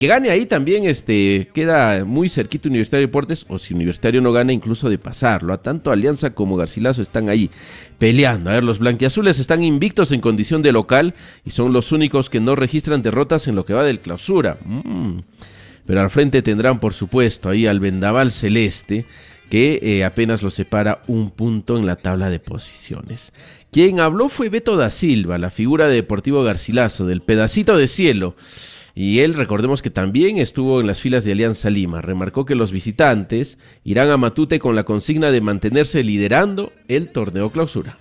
Que gane ahí también queda muy cerquita Universitario de Deportes, o si Universitario no gana, incluso de pasarlo. A tanto Alianza como Garcilaso están ahí peleando. A ver, los blanquiazules están invictos en condición de local y son los únicos que no registran derrotas en lo que va del clausura. Pero al frente tendrán, por supuesto, ahí al vendaval celeste, que apenas lo separa un punto en la tabla de posiciones. Quien habló fue Beto da Silva, la figura de Deportivo Garcilaso, del pedacito de cielo. Y él, recordemos que también estuvo en las filas de Alianza Lima. Remarcó que los visitantes irán a Matute con la consigna de mantenerse liderando el torneo clausura.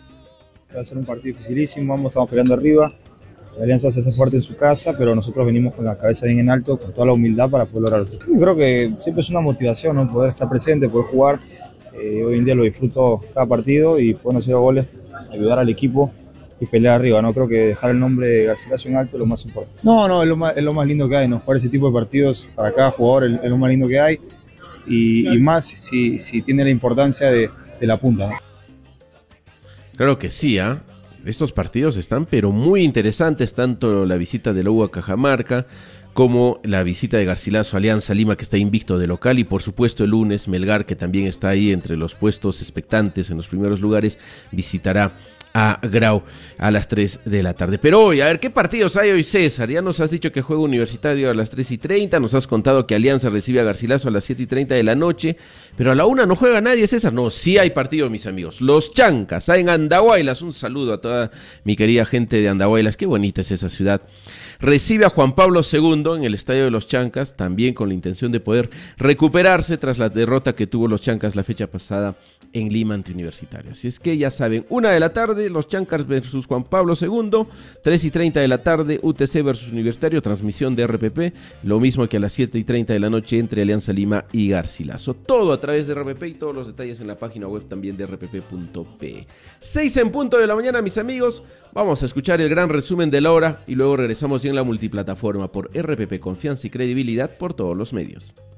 Va a ser un partido dificilísimo, estamos peleando arriba. La Alianza se hace fuerte en su casa, pero nosotros venimos con la cabeza bien en alto, con toda la humildad para poder lograrlo. Yo creo que siempre es una motivación, ¿no? Poder estar presente, poder jugar. Hoy en día lo disfruto cada partido y poder hacer goles, ayudar al equipo y pelear arriba, ¿no? Creo que dejar el nombre de Garcilaso en alto es lo más importante. No, es lo más lindo que hay, ¿no? Jugar ese tipo de partidos para cada jugador es lo más lindo que hay y más si tiene la importancia de la punta, ¿no? Claro que sí, ¿ah? Estos partidos están pero muy interesantes, tanto la visita de la U a Cajamarca como la visita de Garcilaso a Alianza Lima, que está invicto de local, y por supuesto el lunes Melgar, que también está ahí entre los puestos expectantes en los primeros lugares, visitará a Grau a las 3 de la tarde. Pero hoy, a ver, ¿qué partidos hay hoy, César? Ya nos has dicho que juega Universitario a las 3:30, nos has contado que Alianza recibe a Garcilaso a las 7:30 de la noche, pero a la 1 no juega nadie, César. No, sí hay partidos, mis amigos. Los Chancas, en Andahuaylas, un saludo a toda mi querida gente de Andahuaylas, qué bonita es esa ciudad. Recibe a Juan Pablo II en el estadio de los Chancas, también con la intención de poder recuperarse tras la derrota que tuvo los Chancas la fecha pasada en Lima ante Universitario. Así es que ya saben, 1 de la tarde, los Chancas versus Juan Pablo II, 3:30 de la tarde, UTC versus Universitario, transmisión de RPP, lo mismo que a las 7:30 de la noche entre Alianza Lima y Garcilaso. Todo a través de RPP y todos los detalles en la página web también de rpp.pe. 6 en punto de la mañana, mis amigos. Vamos a escuchar el gran resumen de la hora y luego regresamos ya en la multiplataforma por RPP, confianza y credibilidad por todos los medios.